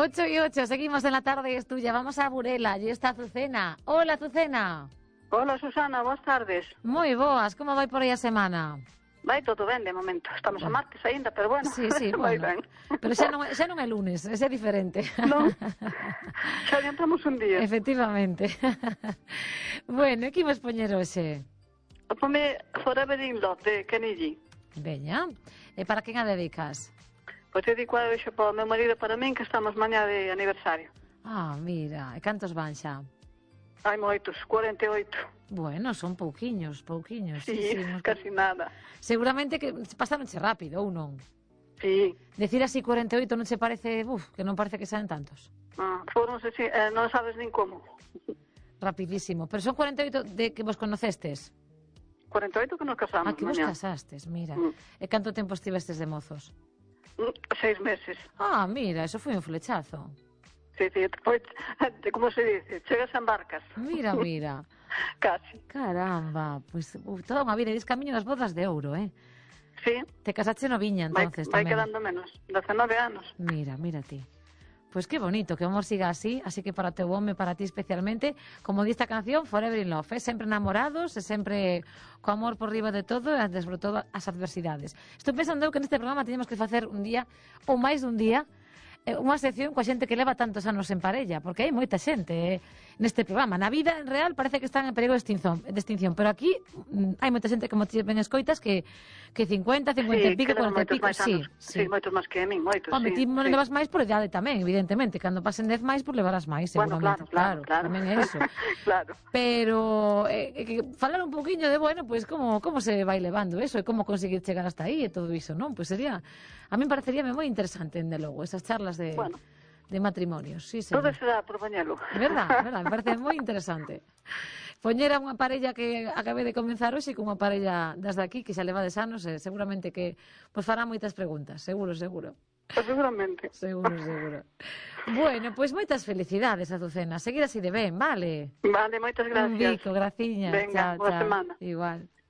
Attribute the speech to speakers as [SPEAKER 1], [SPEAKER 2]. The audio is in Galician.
[SPEAKER 1] 8:08, seguimos en la tarde, es tuya. Vamos a Burela, allí está Azucena. Hola, Azucena.
[SPEAKER 2] Hola, Susana, boas tardes.
[SPEAKER 1] Moi boas, como vai por aí a semana?
[SPEAKER 2] Vai todo ben de momento. Estamos a martes aínda, pero bueno,
[SPEAKER 1] Sí,
[SPEAKER 2] vai
[SPEAKER 1] bueno.
[SPEAKER 2] ben.
[SPEAKER 1] Pero xa non é lunes, ese é diferente.
[SPEAKER 2] Non? Xa adiantamos un día.
[SPEAKER 1] Efectivamente. Bueno, e que imos poñer hoxe?
[SPEAKER 2] Pome Forever in Love de Kenny G.
[SPEAKER 1] Veña, e para quen a dedicas?
[SPEAKER 2] Pois te digo hoxe para o meu marido e para min que estamos mañá de aniversario.
[SPEAKER 1] Ah, mira, e cantos van xa?
[SPEAKER 2] Hai moitos, 48.
[SPEAKER 1] Bueno, son pouquiños.
[SPEAKER 2] Sí, casi nada.
[SPEAKER 1] Seguramente que pasaronche rápido, ou non?
[SPEAKER 2] Sí.
[SPEAKER 1] Decir así 48 non che parece, que non parece que sean tantos.
[SPEAKER 2] Foron, non sabes nin como.
[SPEAKER 1] Rapidísimo. Pero son 48 de que vos conocestes?
[SPEAKER 2] 48 que nos casamos.
[SPEAKER 1] Ah, que vos
[SPEAKER 2] mañá.
[SPEAKER 1] casastes, mira. E canto tempo estivestes de mozos?
[SPEAKER 2] 6 meses.
[SPEAKER 1] Ah, mira, eso foi un flechazo.
[SPEAKER 2] Sí, depois, como se dice, chegas en barcas.
[SPEAKER 1] Mira.
[SPEAKER 2] Casi.
[SPEAKER 1] Caramba, pois toda unha vida, eres camiño das bodas de ouro,
[SPEAKER 2] Sí.
[SPEAKER 1] Te casaste no Viña, entonces,
[SPEAKER 2] vai
[SPEAKER 1] tamén.
[SPEAKER 2] quedando menos, 19 anos.
[SPEAKER 1] Mira ti. Pois que bonito, que o amor siga así que para o teu home, para ti especialmente, como di esta canción, Forever in Love, sempre enamorados e sempre co amor por riba de todo e sobre todo as adversidades. Estou pensando que neste programa teníamos que facer un día, ou máis dun día, unha sección coa xente que leva tantos anos en parella, porque hai moita xente neste programa. Na vida en real parece que están en perigo de extinción, pero aquí hai moita xente como ti ben escoitas que 50 e pico, 40 e pico,
[SPEAKER 2] sí, moitos máis que a min, moitos.
[SPEAKER 1] Home, ti non levas máis por idade tamén, evidentemente, cando pasen 10 máis, pues levarás máis, seguramente.
[SPEAKER 2] Bueno, claro.
[SPEAKER 1] Tamén é eso.
[SPEAKER 2] Claro.
[SPEAKER 1] Pero falar un poquinho de, pues como se vai levando eso e como conseguir chegar hasta aí e todo iso, non? Pues sería, a min pareceríame moi interesante, dende logo, esas charlas de matrimonios, sí,
[SPEAKER 2] Todo se dá por poñelo.
[SPEAKER 1] Verdad, me parece moi interesante. Poñer a unha parella que acabe de comenzar hoxe con unha parella das de aquí que xa levades anos e seguramente que pues fará moitas preguntas, seguro.
[SPEAKER 2] Seguramente.
[SPEAKER 1] Seguro. Bueno, pois moitas felicidades, Azucena. Seguir así de ben, vale?
[SPEAKER 2] Vale, moitas gracias.
[SPEAKER 1] Un bico, graciña.
[SPEAKER 2] Venga, boa semana.
[SPEAKER 1] Igual.